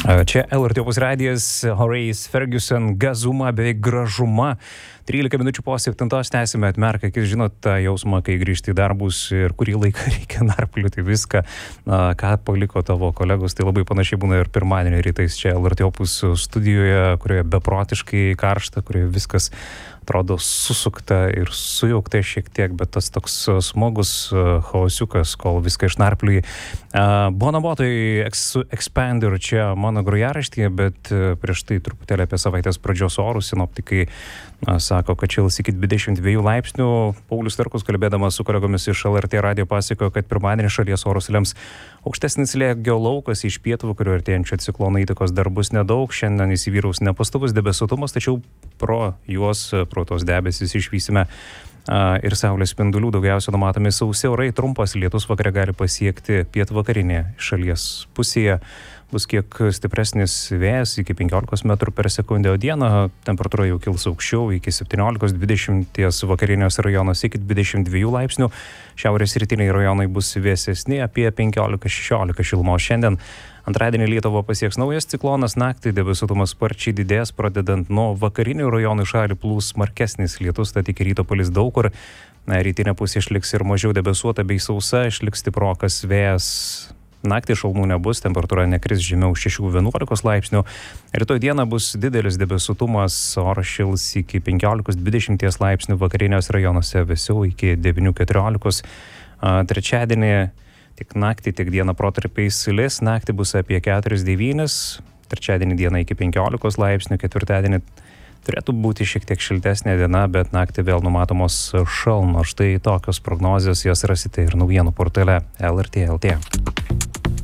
Čia LRT Opus radijas, Horace Ferguson, Gazuma, beveik gražuma. 13 minučių po 7 tęsime atmerką, kai žinot tą jausmą, kai grįžti į darbus ir kurį laiką reikia narpliuoti viską, ką paliko tavo kolegos. Tai labai panašiai būna ir pirmadienio rytais čia LRT Opus studijoje, kurioje beprotiškai karšta, kurioje viskas atrodo susukta ir sujaukta šiek tiek, bet tas toks smogus chaosiukas, kol viską išnarpliui. Bonobotai Expander čia mano grojaraštyje, bet prieš tai truputėlį apie savaitės pradžios orus. Sinoptikai sako, kad šils iki 22 laipsnių. Paulius Starkus, kalbėdamas su kolegomis iš LRT radijo, pasakojo, kad pirmadienį šalies orus lems aukštesnis slėgio laukas iš pietvakarių artėjančio ciklono įtakos dar bus nedaug. Šiandien įsivyraus nepastovus debesuotumas, tačiau pro tos debesis išvysime ir saulės spindulių. Daugiausia numatomi sausi orai, trumpas lietus vakare gali pasiekti pietvakarinėje šalies pusėje. Bus kiek stipresnis vėjas iki 15 metrų per sekundę, o dieną temperatūra jau kils aukščiau iki 17-20, vakariniuose rajonuose iki 22 laipsnių. Šiaurės rytiniai rajonai bus vėsesni, apie 15-16 šilumos. Šiandien antradienį Lietuvą pasieks naujas ciklonas, naktį debesuotumas sparčiai didės, pradedant nuo vakarinių rajonų šalį plūs smarkesnis lietus, tad iki ryto palis daug kur. Rytinė pusė išliks ir mažiau debesuota bei sausa, išliks stiprokas vėjas. Naktį šalmų nebus, temperatūra nekris žemiau 6-11 laipsnių. Rytoj dieną bus didelis debesuotumas, oras šils iki 15-20 laipsnių, vakariniuose rajonuose vėsiau iki 9-14. Trečiadienį tiek naktį, tiek dieną protarpiais lis, naktį bus apie 4-9, trečiadienį dieną iki 15 laipsnių, ketvirtadienį turėtų būti šiek tiek šiltesnė diena, bet naktį vėl numatomos šalnos. Štai tokios prognozijos, jas rasite ir naujienų portale LRT.lt.